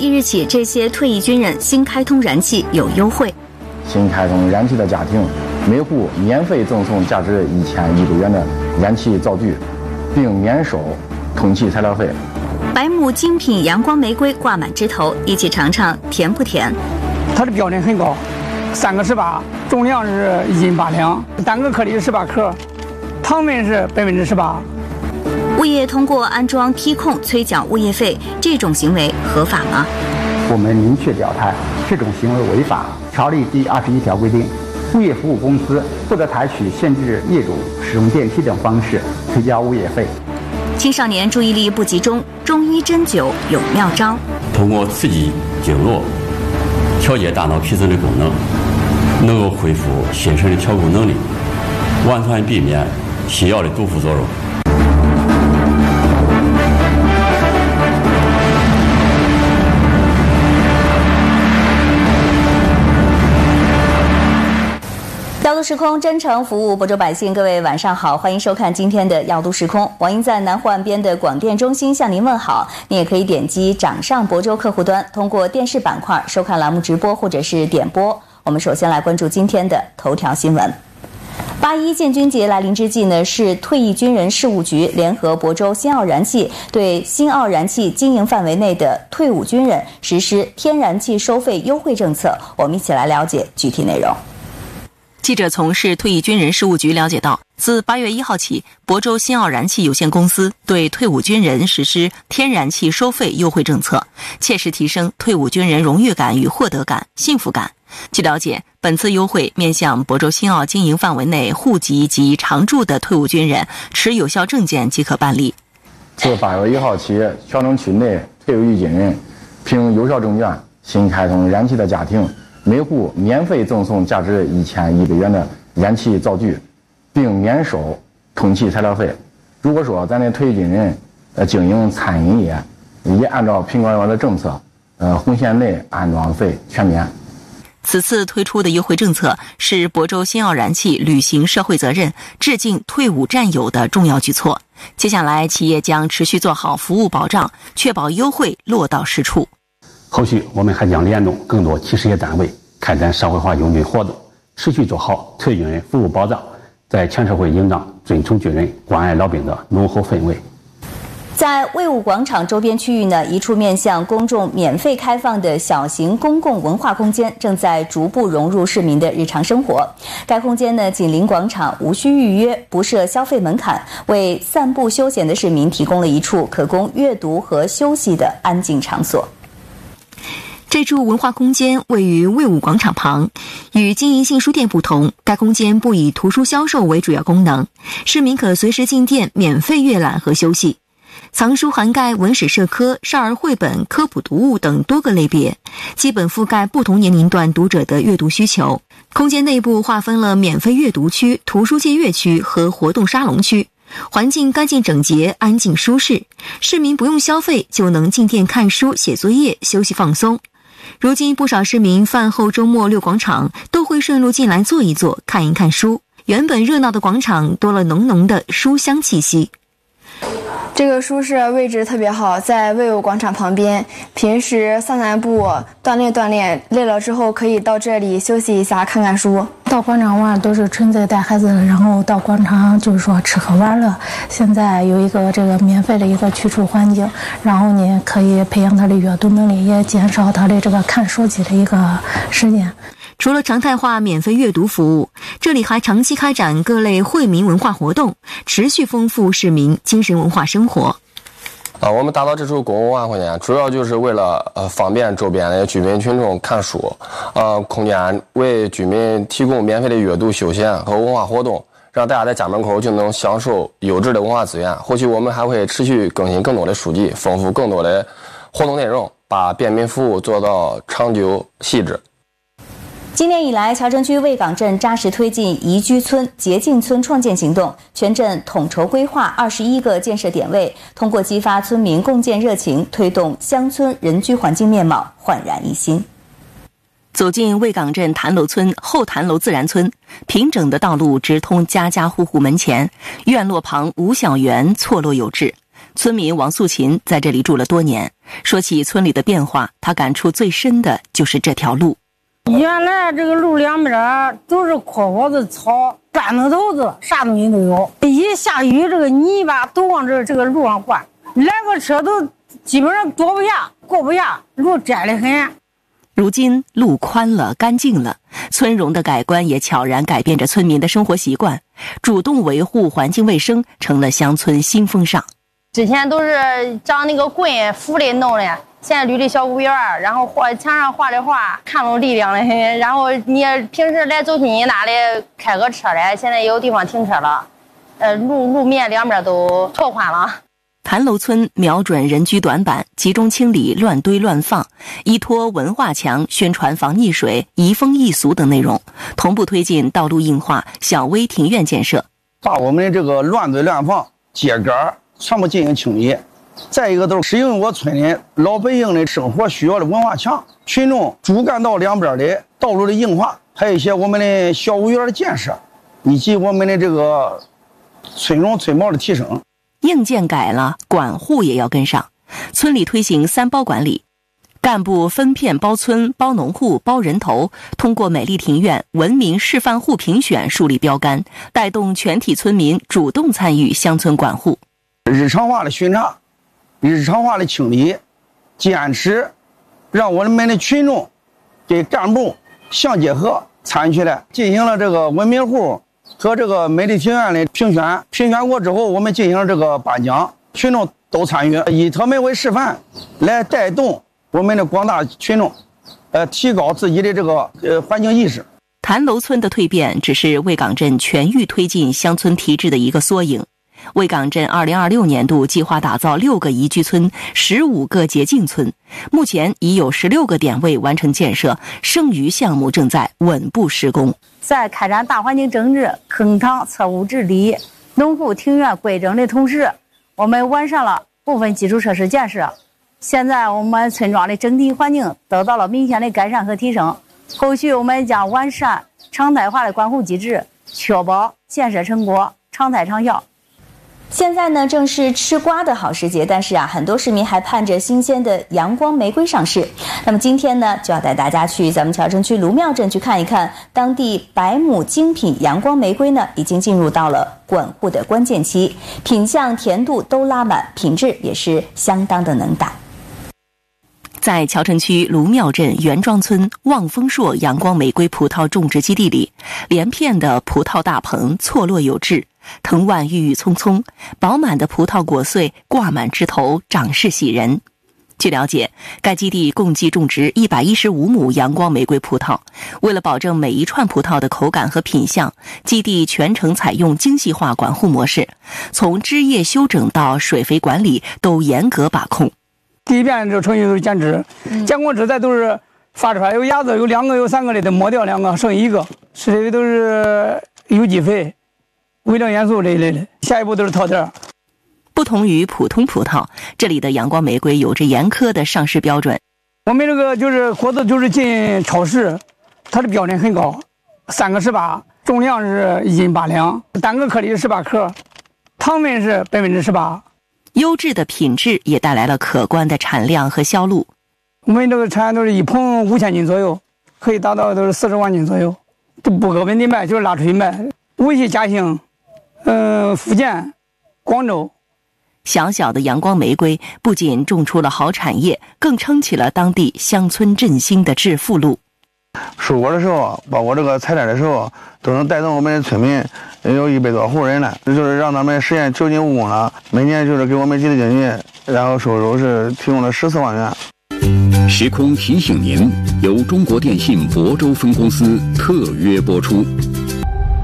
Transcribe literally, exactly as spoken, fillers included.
一日起，这些退役军人新开通燃气有优惠。 新开通燃气的家庭，每户免费赠送价值一千一百元的燃气灶具，并免收通气材料费。 白木精品阳光玫瑰挂满枝头，一起尝尝甜不甜？ 它的标准很高，三个十八，重量是一斤八两，单个颗粒是十八克，糖分是百分之十八。 物业通过安装梯控催缴物业费，这种行为合法吗？ 我们明确表态，这种行为违法。条例第二十一条规定，物业服务公司不得采取限制业主使用电梯等方式催缴物业费。 青少年注意力不集中，中医针灸有妙招。 通过刺激经络，调节大脑皮层的功能，能够恢复心神的调控能力，完全避免西药的毒副作用。 药都时空，真诚服务亳州百姓。各位晚上好，欢迎收看今天的药都时空。王英在南湖岸边的广电中心向您问好。你也可以点击掌上亳州客户端，通过电视板块收看栏目直播或者是点播。我们首先来关注今天的头条新闻。八一建军节来临之际呢，市退役军人事务局联合亳州新奥燃气，对新奥燃气经营范围内的退伍军人实施天然气收费优惠政策。我们一起来了解具体内容。 记者从市退役军人事务局了解到，自八月一号起，亳州新奥燃气有限公司对退伍军人实施天然气收费优惠政策，切实提升退伍军人荣誉感与获得感、幸福感。据了解，本次优惠面向亳州新奥经营范围内户籍及常住的退伍军人，持有效证件即可办理。 自八月一号起，全城区内退役军人凭有效证件新开通燃气的家庭，每户免费赠送价值一千一百元的燃气灶具，并免收通气材料费。如果说咱的退役军人呃经营餐饮业，也按照品管员的政策，呃红线内安装费全免。 此次推出的优惠政策是亳州新奥燃气履行社会责任、致敬退伍战友的重要举措。接下来，企业将持续做好服务保障，确保优惠落到实处。 后续我们还将联动更多企事业单位，开展社会化拥军活动，持续做好退役军人服务保障，在全社会营造尊崇军人、关爱老兵的浓厚氛围。 在卫武广场周边区域呢，一处面向公众免费开放的小型公共文化空间正在逐步融入市民的日常生活。该空间呢紧邻广场，无需预约，不设消费门槛，为散步休闲的市民提供了一处可供阅读和休息的安静场所。 这处文化空间位于卫武广场旁，与经营性书店不同，该空间不以图书销售为主要功能，市民可随时进店免费阅览和休息。藏书涵盖文史社科、少儿绘本、科普读物等多个类别，基本覆盖不同年龄段读者的阅读需求。空间内部划分了免费阅读区、图书借阅区和活动沙龙区，环境干净整洁、安静舒适，市民不用消费就能进店看书、写作业、休息放松。如今不少市民饭后周末溜广场，都会顺路进来坐一坐、看一看书。原本热闹的广场多了浓浓的书香气息。 这个书室位置特别好，在卫武广场旁边，平时散散步、锻炼锻炼，累了之后可以到这里休息一下，看看书。 到广场玩都是纯粹带孩子，然后到广场就是说吃喝玩乐。现在有一个这个免费的一个居住环境，然后呢可以培养他的阅读能力，也减少他的这个看手机的一个时间。 除了常态化免费阅读服务，这里还长期开展各类惠民文化活动，持续丰富市民精神文化生活。 啊，我们打造这处公共文化空间，主要就是为了呃方便周边的居民群众看书，呃，空间为居民提供免费的阅读、休闲和文化活动，让大家在家门口就能享受优质的文化资源。后续我们还会持续更新更多的书籍，丰富更多的活动内容，把便民服务做到长久细致。 今年以来，桥城区卫岗镇扎实推进宜居村、洁净村创建行动，全镇统筹规划二十一个建设点位，通过激发村民共建热情，推动乡村人居环境面貌焕然一新。 走进卫岗镇坛楼村后坛楼自然村，平整的道路直通家家户户门前，院落旁五小园错落有致。 村民王素琴在这里住了多年，说起村里的变化，他感触最深的就是这条路。 原来这个路两边都是阔窝子草、砖头头子，啥东西都有。一下雨，这个泥巴都往这这个路上灌，来个车都基本上躲不下、过不下，路窄得很。 如今路宽了，干净了，村容的改观也悄然改变着村民的生活习惯，主动维护环境卫生成了乡村新风尚。 之前都是长那个棍扶的弄的，现在绿的小公园，然后画墙上画的画，看着力量的很。然后你平时来走亲戚那里开个车来，现在也有地方停车了，呃，路路面两边都拓宽了。 谭楼村瞄准人居短板，集中清理乱堆乱放，依托文化墙宣传防溺水、移风易俗等内容，同步推进道路硬化、小微庭院建设， 把我们的这个乱堆乱放、秸秆全部进行清理。再一个都是适应我村的老百姓的生活需要的文化墙，群众主干道两边的道路的硬化，还有一些我们的小公园的建设，以及我们的这个村容村貌的提升。 硬件改了，管护也要跟上。村里推行三包管理，干部分片包村、包农户、包人头，通过美丽庭院、文明示范户评选树立标杆，带动全体村民主动参与乡村管护。 日常化的巡查，日常化的清理，坚持让我们的群众给干部相结合参与起来，进行了这个文明户和这个美丽庭院的评选，评选过之后，我们进行了这个颁奖，群众都参与，以他们为示范，来带动我们的广大群众，呃，提高自己的这个呃环境意识。 谭楼村的蜕变只是卫岗镇全域推进乡村提质的一个缩影。卫岗镇二零二六年度计划打造六个宜居村、十五个洁净村，目前已有十六个点位完成建设，剩余项目正在稳步施工。 在开展大环境整治、坑塘测污治理、农户庭院规整的同时，我们完善了部分基础设施建设。现在我们村庄的整体环境得到了明显的改善和提升。后续我们将完善常态化的管护机制，确保建设成果常态长效。 现在呢，正是吃瓜的好时节，但是啊，很多市民还盼着新鲜的阳光玫瑰上市。那么今天呢，就要带大家去咱们谯城区卢庙镇去看一看，当地百亩精品阳光玫瑰呢，已经进入到了管护的关键期，品相、甜度都拉满，品质也是相当的能打。 在谯城区卢庙镇袁庄村望丰硕阳光玫瑰葡萄种植基地里，连片的葡萄大棚错落有致，藤蔓郁郁葱葱，饱满的葡萄果穗挂满枝头，长势喜人。据了解，该基地共计种植一百一十五亩阳光玫瑰葡萄。为了保证每一串葡萄的口感和品相，基地全程采用精细化管护模式，从枝叶修整到水肥管理都严格把控。 第一遍这个程序都是剪枝，剪过枝再都是发出来，有芽子有两个有三个的，得磨掉两个，剩一个，施的都是有机肥、微量元素这一类的。下一步都是套袋。 不同于普通葡萄，这里的阳光玫瑰有着严苛的上市标准。 我们这个就是果子就是进超市，它的标准很高，三个十八，重量是一斤八两，单个颗粒是十八克，糖分是百分之十八。 优质的品质也带来了可观的产量和销路。 我们这个产都是一棚五千斤左右，可以达到都是四十万斤左右，都不搁本地卖，就是拉出去卖。无锡、嘉兴、呃福建、广州。 小小的阳光玫瑰不仅种出了好产业，更撑起了当地乡村振兴的致富路。 收果的时候，包括这个采摘的时候，都能带动我们的村民有一百多户人了，这就是让他们实现九金务工了。每年就是给我们基地经济，然后收入是提供了十四万元。 时空提醒您，由中国电信亳州分公司特约播出。